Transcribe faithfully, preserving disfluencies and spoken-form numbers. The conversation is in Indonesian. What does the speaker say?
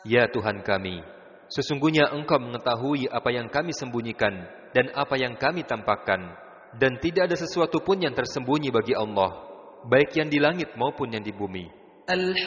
Ya Tuhan kami, sesungguhnya Engkau mengetahui apa yang kami sembunyikan dan apa yang kami tampakkan, dan tidak ada sesuatu pun yang tersembunyi bagi Allah, baik yang di langit maupun yang di bumi.